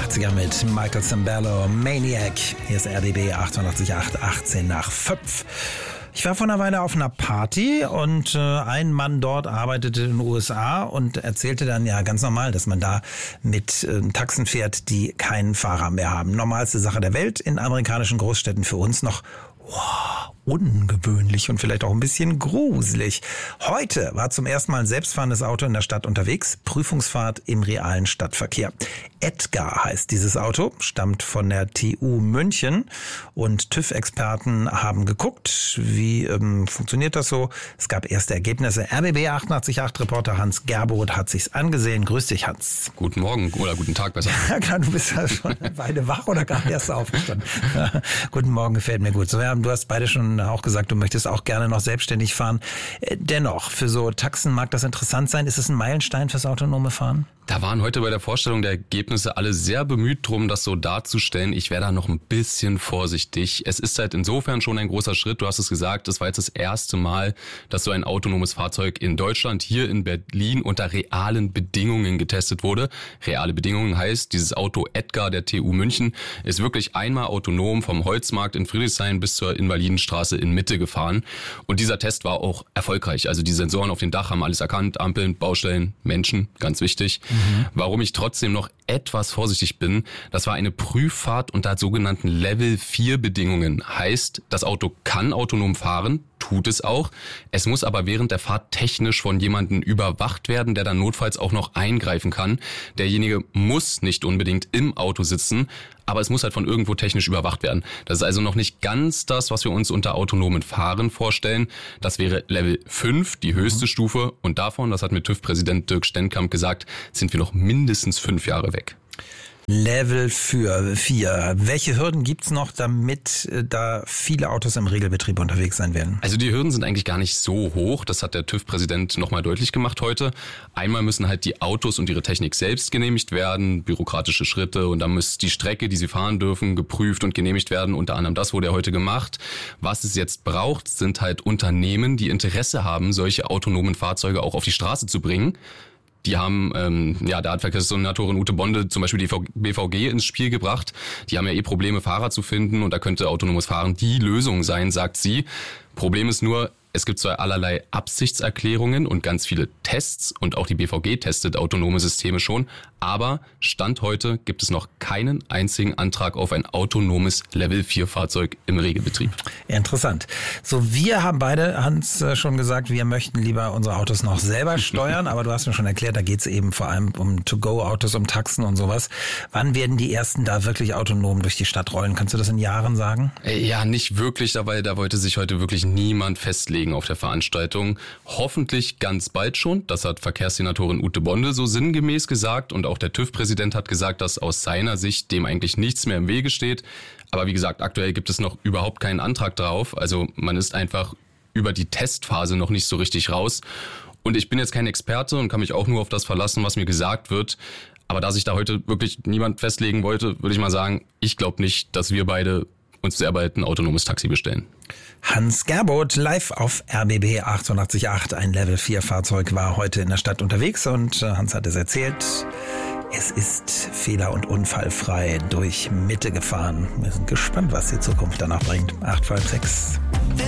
80er mit Michael Cimbello, Maniac. Hier ist RBB 88.8, 18 nach 5. Ich war vor einer Weile auf einer Party und ein Mann dort arbeitete in den USA und erzählte dann ja ganz normal, dass man da mit Taxen fährt, die keinen Fahrer mehr haben. Normalste Sache der Welt, in amerikanischen Großstädten für uns noch ungewöhnlich und vielleicht auch ein bisschen gruselig. Heute war zum ersten Mal ein selbstfahrendes Auto in der Stadt unterwegs. Prüfungsfahrt im realen Stadtverkehr. Edgar heißt dieses Auto, stammt von der TU München und TÜV-Experten haben geguckt, wie funktioniert das so. Es gab erste Ergebnisse. RBB 88.8 Reporter Hans Gerbold hat sich's angesehen. Grüß dich, Hans. Guten Morgen oder guten Tag besser. Ja klar, du bist ja schon eine Weile wach oder gerade erst aufgestanden. Guten Morgen, gefällt mir gut. So, ja, du hast beide schon auch gesagt, du möchtest auch gerne noch selbstständig fahren. Dennoch, für so Taxen mag das interessant sein. Ist es ein Meilenstein fürs autonome Fahren? Da waren heute bei der Vorstellung der Ergebnisse alle sehr bemüht drum, das so darzustellen. Ich wäre da noch ein bisschen vorsichtig. Es ist halt insofern schon ein großer Schritt. Du hast es gesagt, es war jetzt das erste Mal, dass so ein autonomes Fahrzeug in Deutschland, hier in Berlin, unter realen Bedingungen getestet wurde. Reale Bedingungen heißt, dieses Auto Edgar der TU München ist wirklich einmal autonom vom Holzmarkt in Friedrichshain bis zur Invalidenstraße in Mitte gefahren. Und dieser Test war auch erfolgreich. Also die Sensoren auf dem Dach haben alles erkannt. Ampeln, Baustellen, Menschen, ganz wichtig. Warum ich trotzdem noch etwas vorsichtig bin, das war eine Prüffahrt unter sogenannten Level 4 Bedingungen. Heißt, das Auto kann autonom fahren, tut es auch. Es muss aber während der Fahrt technisch von jemandem überwacht werden, der dann notfalls auch noch eingreifen kann. Derjenige muss nicht unbedingt im Auto sitzen, aber es muss halt von irgendwo technisch überwacht werden. Das ist also noch nicht ganz das, was wir uns unter autonomen Fahren vorstellen. Das wäre Level 5, die höchste Stufe. Und davon, das hat mir TÜV-Präsident Dirk Steenkamp gesagt, sind wir noch mindestens 5 Jahre weg. Level 4. Welche Hürden gibt's noch, damit da viele Autos im Regelbetrieb unterwegs sein werden? Also die Hürden sind eigentlich gar nicht so hoch. Das hat der TÜV-Präsident nochmal deutlich gemacht heute. Einmal müssen halt die Autos und ihre Technik selbst genehmigt werden, bürokratische Schritte. Und dann muss die Strecke, die sie fahren dürfen, geprüft und genehmigt werden. Unter anderem das wurde ja heute gemacht. Was es jetzt braucht, sind halt Unternehmen, die Interesse haben, solche autonomen Fahrzeuge auch auf die Straße zu bringen. Die haben, da hat Verkehrssenatorin Ute Bonde zum Beispiel die BVG ins Spiel gebracht. Die haben ja Probleme, Fahrer zu finden und da könnte autonomes Fahren die Lösung sein, sagt sie. Problem ist nur, es gibt zwar allerlei Absichtserklärungen und ganz viele Tests und auch die BVG testet autonome Systeme schon, aber Stand heute gibt es noch keinen einzigen Antrag auf ein autonomes Level-4-Fahrzeug im Regelbetrieb. Interessant. So, wir haben beide, Hans, schon gesagt, wir möchten lieber unsere Autos noch selber steuern, aber du hast mir schon erklärt, da geht es eben vor allem um To-Go-Autos, um Taxen und sowas. Wann werden die ersten da wirklich autonom durch die Stadt rollen? Kannst du das in Jahren sagen? Ja, nicht wirklich, weil da wollte sich heute wirklich niemand festlegen auf der Veranstaltung. Hoffentlich ganz bald schon. Das hat Verkehrssenatorin Ute Bonde so sinngemäß gesagt und auch der TÜV-Präsident hat gesagt, dass aus seiner Sicht dem eigentlich nichts mehr im Wege steht. Aber wie gesagt, aktuell gibt es noch überhaupt keinen Antrag drauf. Also man ist einfach über die Testphase noch nicht so richtig raus. Und ich bin jetzt kein Experte und kann mich auch nur auf das verlassen, was mir gesagt wird. Aber da sich da heute wirklich niemand festlegen wollte, würde ich mal sagen, ich glaube nicht, dass wir beide uns sehr bald ein autonomes Taxi bestellen. Hans Gerbold live auf RBB 88.8. Ein Level 4 Fahrzeug war heute in der Stadt unterwegs und Hans hat es erzählt. Es ist fehler- und unfallfrei durch Mitte gefahren. Wir sind gespannt, was die Zukunft danach bringt. 856.